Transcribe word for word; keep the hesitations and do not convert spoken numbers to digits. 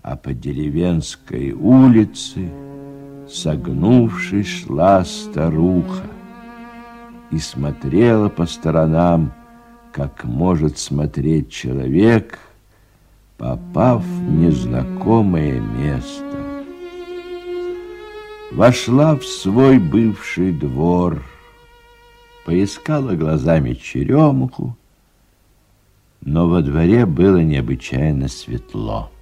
А по деревенской улице, согнувшись, шла старуха и смотрела по сторонам, как может смотреть человек, попав в незнакомое место. Вошла в свой бывший двор, поискала глазами черемуху, но во дворе было необычайно светло.